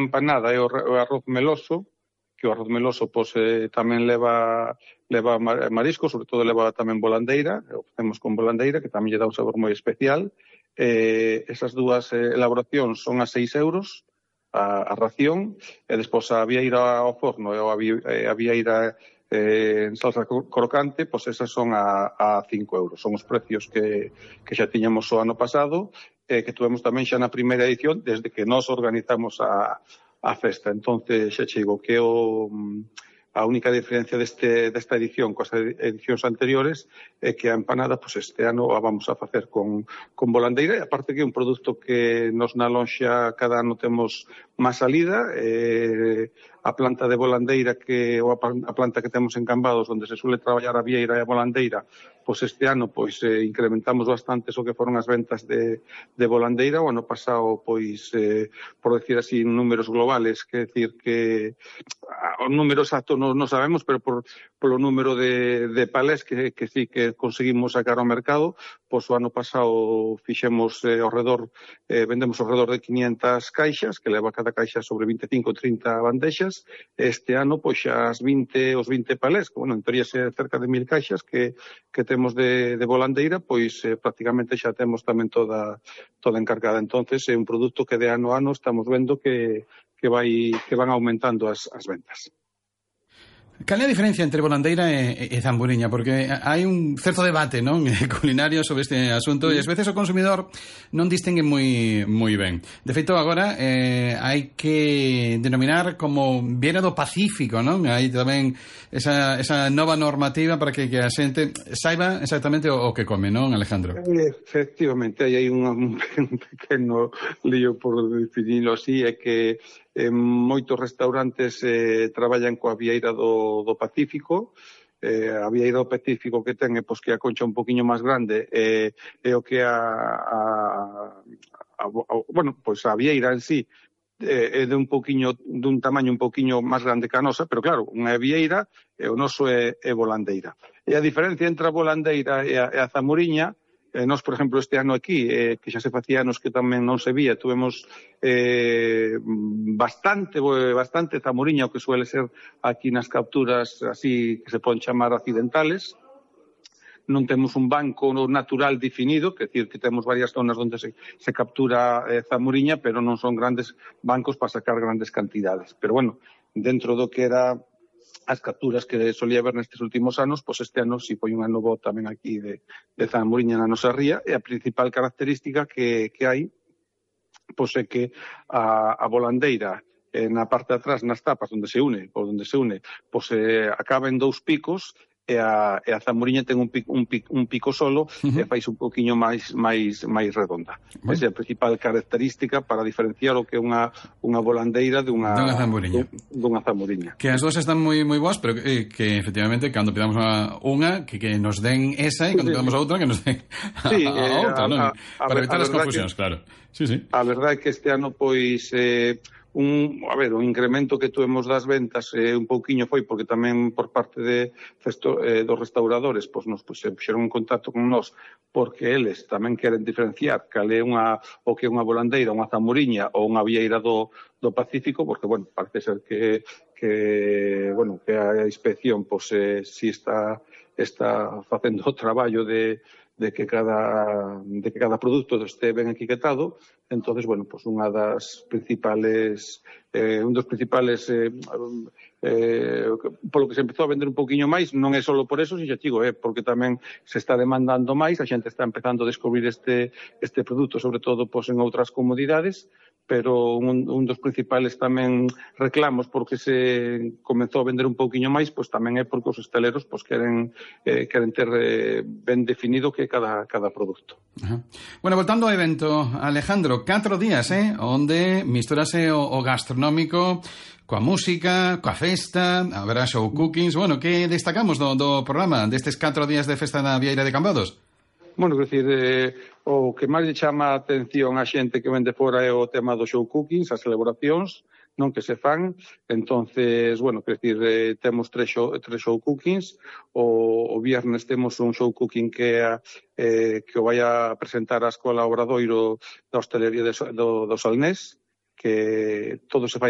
empanada é o arroz meloso, que o arroz meloso pois, tamén leva marisco, sobre todo leva tamén volandeira, o facemos con volandeira, que tamén lle dá un sabor moi especial. Esas dúas elaboracións son a 6 euros a ración, e despois a vieira ao forno e a vieira en salsa crocante, pois esas son a 5 euros. Son os precios que xa tiñamos o ano pasado, que tuvemos tamén xa na primeira edición, desde que nós organizamos a festa. Entonces, xa che digo que a única diferencia desta edición coas edicións anteriores é que a empanada, pois este ano a vamos a facer con volandeira, e aparte que é un produto que nos na lonxa cada ano temos máis salida. A planta de volandeira ou a planta que temos en Cambados, onde se suele traballar a vieira e a volandeira, pois este ano pois incrementamos bastante o que foron as ventas de volandeira. O ano pasado, pois, por decir así, números globales, que decir que o número exacto non sabemos, pero polo número de palés que sí que conseguimos sacar ao mercado, pois o ano pasado fixemos vendemos ao redor de 500 caixas, que leva cada caixa sobre 25 ou 30 bandexas. Este ano, pois xa os 20 palés, que, bueno, en teoría cerca de 1000 caixas que temos de volandeira, pois prácticamente xa temos tamén toda encargada. Entonces, é un produto que de ano a ano estamos vendo que van aumentando as ventas. Cal é a diferencia entre volandeira e zamburiña? Porque hai un certo debate, non, culinario sobre este asunto, e ás veces o consumidor non distingue moi ben. De feito, agora hai que denominar como vieira do Pacífico, non? Hai tamén esa nova normativa para que a xente saiba exactamente o que come, non, Alejandro? Efectivamente, hai un pequeno lío, por definirlo así, é que moitos restaurantes traballan coa vieira do Pacífico. A vieira do Pacífico que ten é pois que a concha un poquinho máis grande, é o que bueno, pois a vieira en sí é dun tamaño un poquinho máis grande que a nosa, pero claro, unha é vieira e o noso é volandeira. E a diferencia entre a volandeira e a zamuriña, nós, por exemplo, este ano aquí, que xa se facía anos que tamén non se vía, tuvemos bastante zamuriña, o que suele ser aquí nas capturas así que se poden chamar accidentales. Non temos un banco natural definido, que decir que temos varias zonas onde se captura zamuriña, pero non son grandes bancos para sacar grandes cantidades. Pero bueno, dentro do que era as capturas que solía ver nestes últimos anos, pois este ano si foi un ano bo tamén aquí de zamuriña na nosa ría, e a principal característica que hai pois é que a volandeira na parte de atrás, nas tapas onde se une, pois acaba en dous picos, e a zamuriña ten un pico solo, e fais un poquinho máis redonda. Esa é a principal característica para diferenciar o que é unha volandeira dunha zamuriña. Que as dúas están moi boas, pero que efectivamente, cando pidamos unha, que nos den esa, e cando pidamos a outra, que nos den a outra, non? Para evitar as confusións, claro. A verdade é que este ano, pois, o incremento que tuvemos das ventas un pouquiño foi porque tamén por parte dos restauradores pois nos se puxeron en contacto con nós, porque eles tamén queren diferenciar cal é o que é unha volandeira, unha zamuriña ou unha vieira do Pacífico, porque, bueno, parece ser que a inspección pois si está facendo o traballo de que cada produto este ben etiquetado. Entonces, bueno, pues un dos principales polo que se empezou a vender un poquinho máis, non é só por eso, si xa digo, porque tamén se está demandando máis, a xente está empezando a descubrir este produto, sobre todo pues, en outras comodidades, pero un dos principales tamén reclamos porque se comezou a vender un pouquiño máis, pois tamén é porque os hosteleros pois queren ter ben definido que é cada produto. Bueno, voltando ao evento, Alejandro, 4 días, onde misturase o gastronómico coa música, coa festa, haberá show cookings. Bueno, que destacamos do programa destes 4 días de festa na Vieira de Cambados? Bueno, quer dicir, o que máis lle chama a atención a xente que vende fora é o tema dos show cookings, as celebracións, non, que se fan. Entonces, bueno, quer dicir, temos tres show cookings. O viernes temos un show cooking que o vai a presentar a Escola Obradoiro da Hostelería do Salnés, que todo se fai